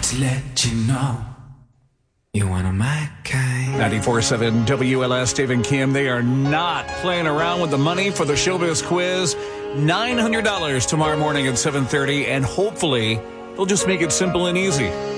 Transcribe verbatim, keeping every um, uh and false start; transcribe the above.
to let you know you're one of my kind. ninety-four point seven W L S, Dave and Kim, they are not playing around with the money for the Showbiz Quiz. nine hundred dollars tomorrow morning at seven thirty, and hopefully they'll just make it simple and easy.